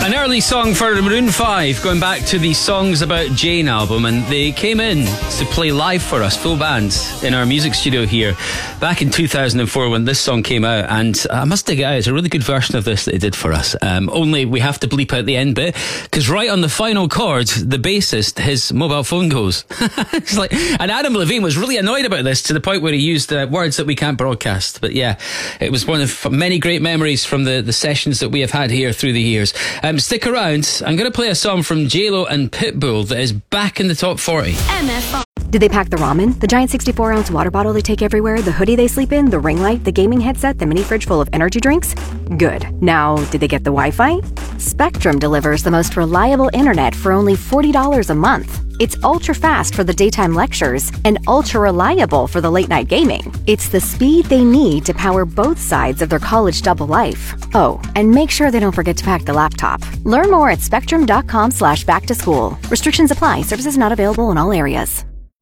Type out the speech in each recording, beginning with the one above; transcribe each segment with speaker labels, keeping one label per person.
Speaker 1: An early song for Maroon 5, going back to the Songs About Jane album, and they came in to play live for us, full band, in our music studio here back in 2004 when this song came out. And I must dig it out, it's a really good version of this that they did for us. Only we have to bleep out the end bit, because right on the final chord, the bassist, his mobile phone goes. It's like, and Adam Levine was really annoyed about this to the point where he used words that we can't broadcast. But yeah, it was one of many great memories from the sessions that we have had here through the years. Stick around. I'm going to play a song from J-Lo and Pitbull that is back in the top 40.
Speaker 2: MFR.
Speaker 3: Did they pack the ramen, the giant 64-ounce water bottle they take everywhere, the hoodie they sleep in, the ring light, the gaming headset, the mini fridge full of energy drinks? Good. Now, did they get the Wi-Fi? Spectrum delivers the most reliable internet for only $40 a month. It's ultra-fast for the daytime lectures and ultra-reliable for the late-night gaming. It's the speed they need to power both sides of their college double life. Oh, and make sure they don't forget to pack the laptop. Learn more at spectrum.com/back-to-school. Restrictions apply. Services not available in all areas.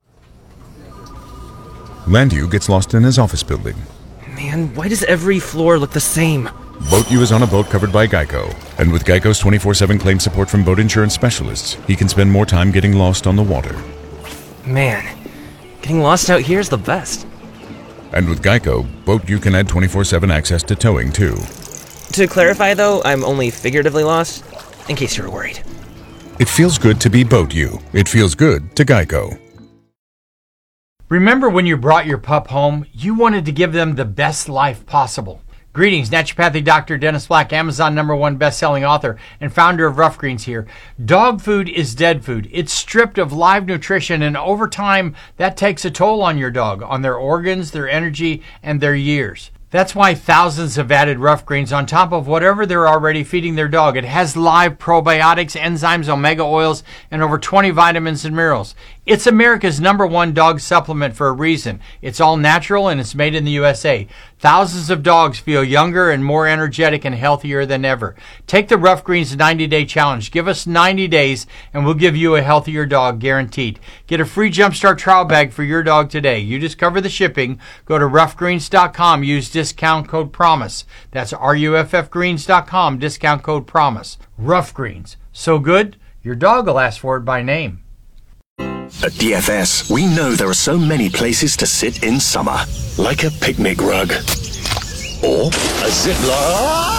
Speaker 4: Landu gets lost in his office building.
Speaker 5: Man, why does every floor look the same?
Speaker 4: BoatU is on a boat covered by Geico, and with Geico's 24/7 claim support from boat insurance specialists, he can spend more time getting lost on the water.
Speaker 5: Man, getting lost out here is the best.
Speaker 4: And with Geico, BoatU can add 24/7 access to towing too.
Speaker 5: To clarify though, I'm only figuratively lost, in case you were worried.
Speaker 4: It feels good to be BoatU. It feels good to Geico.
Speaker 6: Remember when you brought your pup home, you wanted to give them the best life possible. Greetings, naturopathic Dr. Dennis Black, Amazon #1 best-selling author and founder of Rough Greens here. Dog food is dead food. It's stripped of live nutrition, and over time, that takes a toll on your dog, on their organs, their energy, and their years. That's why thousands have added Rough Greens on top of whatever they're already feeding their dog. It has live probiotics, enzymes, omega oils, and over 20 vitamins and minerals. It's America's #1 dog supplement for a reason. It's all natural and it's made in the USA. Thousands of dogs feel younger and more energetic and healthier than ever. Take the Rough Greens 90-day challenge. Give us 90 days and we'll give you a healthier dog guaranteed. Get a free Jumpstart trial bag for your dog today. You just cover the shipping. Go to roughgreens.com. Use discount code PROMISE. That's ruffgreens.com. Discount code PROMISE. Rough Greens. So good, your dog will ask for it by name.
Speaker 7: At DFS, we know there are so many places to sit in summer. Like a picnic rug. Or a zip line.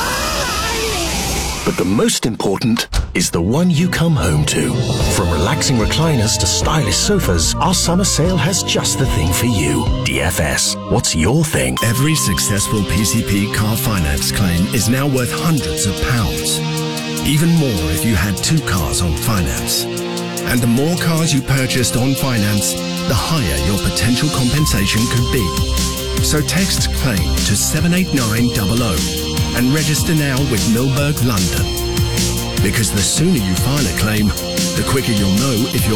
Speaker 7: But the most important is the one you come home to. From relaxing recliners to stylish sofas, our summer sale has just the thing for you. DFS, what's your thing?
Speaker 8: Every successful PCP car finance claim is now worth hundreds of pounds. Even more if you had 2 cars on finance. And the more cars you purchased on finance, the higher your potential compensation could be. So text CLAIM to 78900 and register now with Milberg London. Because the sooner you file a claim, the quicker you'll know if your